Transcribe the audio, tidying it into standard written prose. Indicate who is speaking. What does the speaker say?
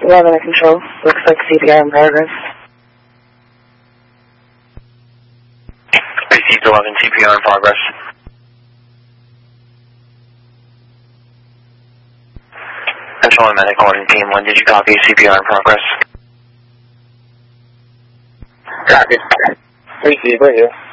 Speaker 1: 11 at control. Looks like CPR in progress.
Speaker 2: Received 11, CPR in progress. Control and medical in team 1, did you copy CPR in progress?
Speaker 3: Copy. Receive right here.